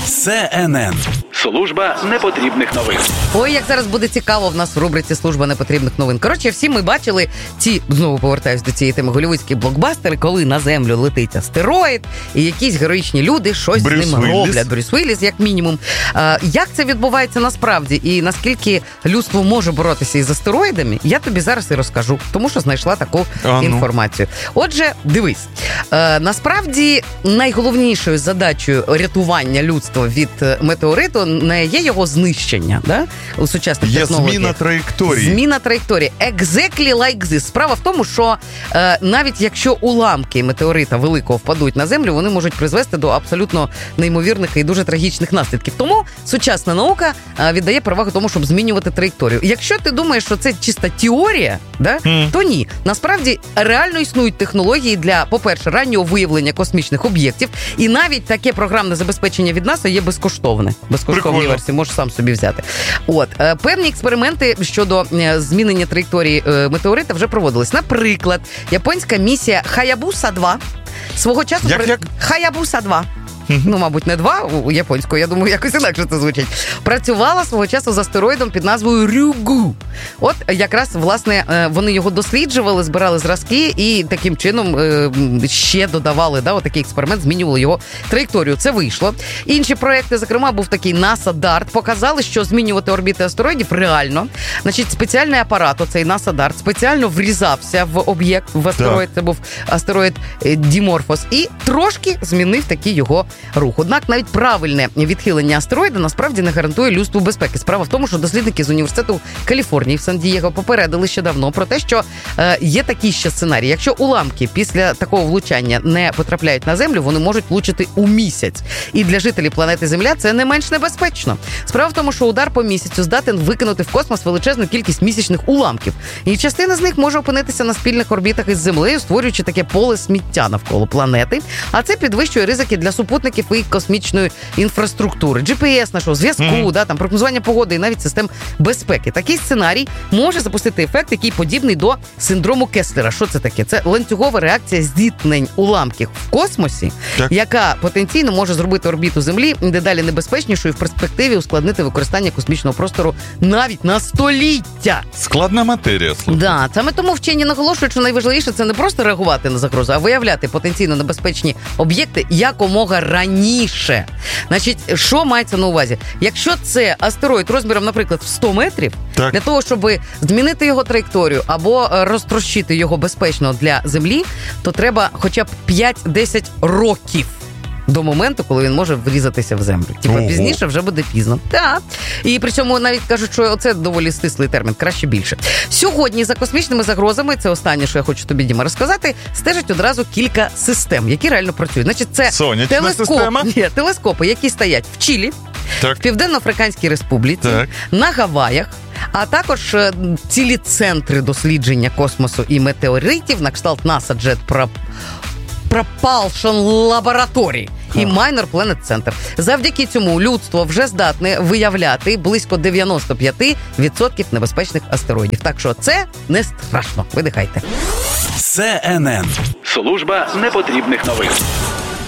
СНН. Служба непотрібних новин. Ой, як зараз буде цікаво в нас в рубриці «Служба непотрібних новин». Коротше, всі ми бачили ці, знову повертаюсь до цієї теми, голлівудські блокбастери, коли на землю летить астероїд, і якісь героїчні люди щось з ним роблять. Брюс Вілліс, як мінімум. Як це відбувається насправді і наскільки людство може боротися із астероїдами, я тобі зараз і розкажу, тому що знайшла таку інформацію. Отже, дивись, насправді найголовнішою задачею рятування людства від метеориту не є його знищення, да? У сучасних технологіях. Є зміна траєкторії. Зміна траєкторії. Exactly like this. Справа в тому, що навіть якщо уламки метеорита великого впадуть на землю, вони можуть призвести до абсолютно неймовірних і дуже трагічних наслідків. Тому сучасна наука віддає перевагу тому, щоб змінювати траєкторію. Якщо ти думаєш, що це чиста теорія, да? То ні. Насправді реально існують технології для, по-перше, раннього виявлення космічних об'єктів, і навіть таке програмне забезпечення від НАСА є безкоштовне. Безкоштовні версії, можеш сам собі взяти. Певні експерименти щодо змінення траєкторії метеорита вже проводились. Наприклад, японська місія Хаябуса-2 свого часу... Хаябуса-2. Ну, мабуть, не 2 у японського, я думаю, якось інакше це звучить. Працювала свого часу з астероїдом під назвою Рюгу. От якраз, власне, вони його досліджували, збирали зразки і таким чином ще додавали, отакий експеримент, змінювали його траєкторію. Це вийшло. Інші проекти, зокрема, був такий NASA DART, показали, що змінювати орбіти астероїдів реально. Значить, спеціальний апарат, оцей NASA DART, спеціально врізався в об'єкт, в астероїд, це був астероїд Діморфос, і трошки змінив такий його рух. Однак навіть правильне відхилення астероїда насправді не гарантує людству безпеки. Справа в тому, що дослідники з університету Каліфорнії в Сан-Дієго попередили ще давно про те, що є такий ще сценарій. Якщо уламки після такого влучання не потрапляють на Землю, вони можуть влучити у місяць. І для жителів планети Земля це не менш небезпечно. Справа в тому, що удар по місяцю здатен викинути в космос величезну кількість місячних уламків. І частина з них може опинитися на спільних орбітах із Землею, створюючи таке поле сміття навколо планети. А це підвищує ризики для супутників і космічної інфраструктури, GPS нашого зв'язку, там прогнозування погоди і навіть систем безпеки. Такий сценарій може запустити ефект, який подібний до синдрому Кеслера. Що це таке? Це ланцюгова реакція зіткнень уламків в космосі, яка потенційно може зробити орбіту Землі дедалі небезпечнішою і в перспективі ускладнити використання космічного простору навіть на століття. Складна матерія. Да, саме тому вчені наголошують, що найважливіше це не просто реагувати на загрозу, а виявляти потенційно небезпечні об'єкти якомога раніше. Значить, що мається на увазі? Якщо це астероїд розміром, наприклад, в 100 метрів, для того, щоб змінити його траєкторію або розтрощити його безпечно для Землі, то треба хоча б 5-10 років до моменту, коли він може врізатися в землю. Пізніше вже буде пізно. Так. І при цьому навіть кажуть, що це доволі стислий термін, краще більше. Сьогодні за космічними загрозами, це останнє, що я хочу тобі, Діма, розказати, стежать одразу кілька систем, які реально працюють. Значить, це телескопи, які стоять в Чилі, в Південно-Африканській Республіці, на Гаваях, а також цілі центри дослідження космосу і метеоритів на кшталт NASA Jet Propulsion Laboratory і Minor Planet Center. Завдяки цьому людство вже здатне виявляти близько 95% небезпечних астероїдів. Так що це не страшно. Видихайте. СНН. Служба непотрібних новин.